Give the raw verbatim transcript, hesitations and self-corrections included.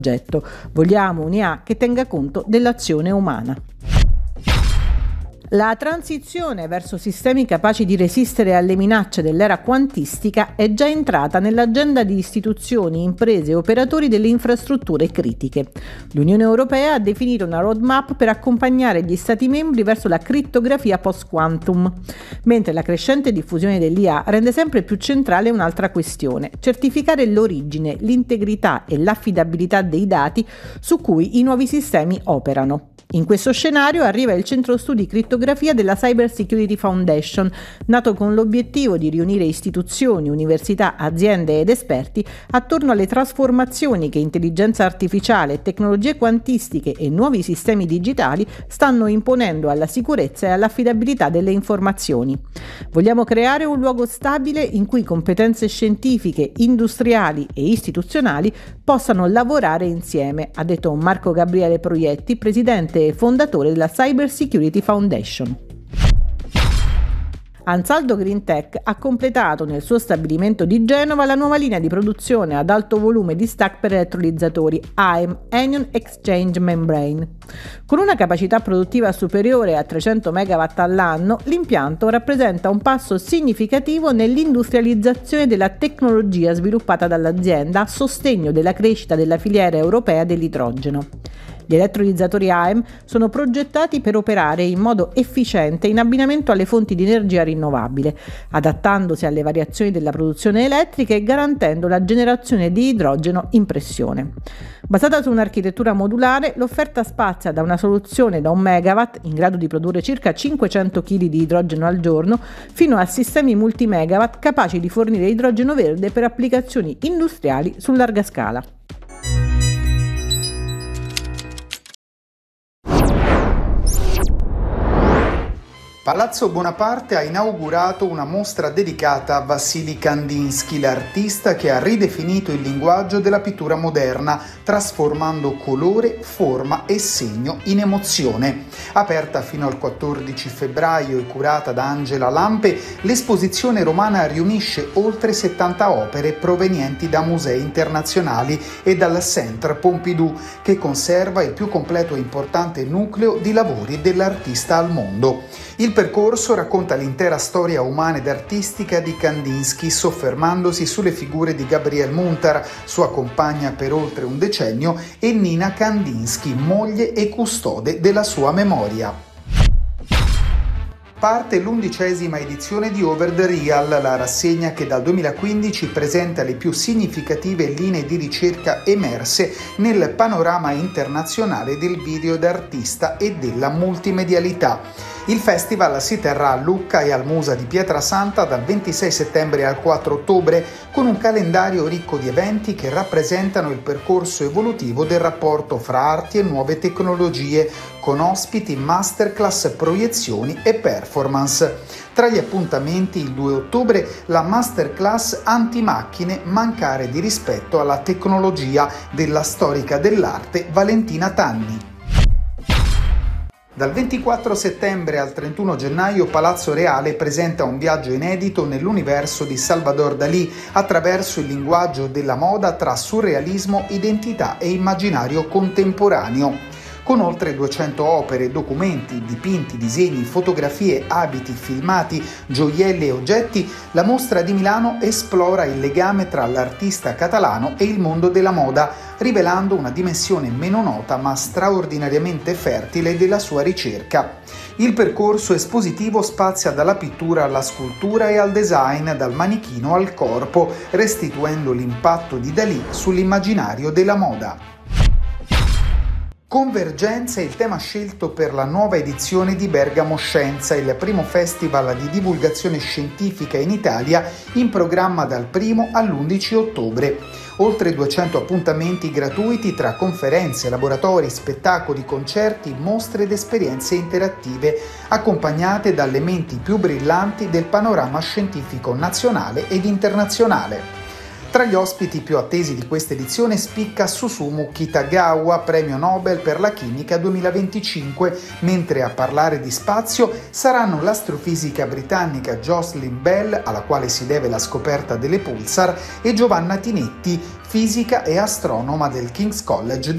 progetto. Vogliamo un'I A che tenga conto dell'azione umana. La transizione verso sistemi capaci di resistere alle minacce dell'era quantistica è già entrata nell'agenda di istituzioni, imprese e operatori delle infrastrutture critiche. L'Unione Europea ha definito una roadmap per accompagnare gli Stati membri verso la crittografia post-quantum, mentre la crescente diffusione dell'I A rende sempre più centrale un'altra questione: certificare l'origine, l'integrità e l'affidabilità dei dati su cui i nuovi sistemi operano. In questo scenario arriva il centro studi crittografia della Cyber Security Foundation, nato con l'obiettivo di riunire istituzioni, università, aziende ed esperti attorno alle trasformazioni che intelligenza artificiale, tecnologie quantistiche e nuovi sistemi digitali stanno imponendo alla sicurezza e all'affidabilità delle informazioni. Vogliamo creare un luogo stabile in cui competenze scientifiche, industriali e istituzionali possano lavorare insieme, ha detto Marco Gabriele Proietti, presidente e fondatore della Cyber Security Foundation. Ansaldo Green Tech ha completato nel suo stabilimento di Genova la nuova linea di produzione ad alto volume di stack per elettrolizzatori A E M Anion Exchange Membrane. Con una capacità produttiva superiore a trecento megawatt all'anno, l'impianto rappresenta un passo significativo nell'industrializzazione della tecnologia sviluppata dall'azienda a sostegno della crescita della filiera europea dell'idrogeno. Gli elettrolizzatori A E M sono progettati per operare in modo efficiente in abbinamento alle fonti di energia rinnovabile, adattandosi alle variazioni della produzione elettrica e garantendo la generazione di idrogeno in pressione. Basata su un'architettura modulare, l'offerta spazia da una soluzione da un megawatt, in grado di produrre circa cinquecento chili di idrogeno al giorno, fino a sistemi multimegawatt capaci di fornire idrogeno verde per applicazioni industriali su larga scala. Palazzo Bonaparte ha inaugurato una mostra dedicata a Vassili Kandinsky, l'artista che ha ridefinito il linguaggio della pittura moderna, trasformando colore, forma e segno in emozione. Aperta fino al quattordici febbraio e curata da Angela Lampe, l'esposizione romana riunisce oltre settanta opere provenienti da musei internazionali e dal Centre Pompidou, che conserva il più completo e importante nucleo di lavori dell'artista al mondo. Il percorso racconta l'intera storia umana ed artistica di Kandinsky, soffermandosi sulle figure di Gabriele Munter, sua compagna per oltre un decennio, e Nina Kandinsky, moglie e custode della sua memoria. Parte l'undicesima edizione di Over the Real, la rassegna che dal duemilaquindici presenta le più significative linee di ricerca emerse nel panorama internazionale del video d'artista e della multimedialità. Il festival si terrà a Lucca e al Musa di Pietrasanta dal ventisei settembre al quattro ottobre, con un calendario ricco di eventi che rappresentano il percorso evolutivo del rapporto fra arti e nuove tecnologie, con ospiti, masterclass, proiezioni e performance. Tra gli appuntamenti il due ottobre la masterclass Antimacchine, mancare di rispetto alla tecnologia, della storica dell'arte Valentina Tanni. Dal ventiquattro settembre al trentuno gennaio Palazzo Reale presenta un viaggio inedito nell'universo di Salvador Dalì attraverso il linguaggio della moda tra surrealismo, identità e immaginario contemporaneo. Con oltre duecento opere, documenti, dipinti, disegni, fotografie, abiti, filmati, gioielli e oggetti, la mostra di Milano esplora il legame tra l'artista catalano e il mondo della moda, rivelando una dimensione meno nota ma straordinariamente fertile della sua ricerca. Il percorso espositivo spazia dalla pittura alla scultura e al design, dal manichino al corpo, restituendo l'impatto di Dalì sull'immaginario della moda. Convergenza è il tema scelto per la nuova edizione di Bergamo Scienza, il primo festival di divulgazione scientifica in Italia, in programma dal primo all'undici ottobre. Oltre duecento appuntamenti gratuiti tra conferenze, laboratori, spettacoli, concerti, mostre ed esperienze interattive, accompagnate dalle menti più brillanti del panorama scientifico nazionale ed internazionale. Tra gli ospiti più attesi di questa edizione spicca Susumu Kitagawa, premio Nobel per la chimica duemilaventicinque, mentre a parlare di spazio saranno l'astrofisica britannica Jocelyn Bell, alla quale si deve la scoperta delle pulsar, e Giovanna Tinetti, fisica e astronoma del King's College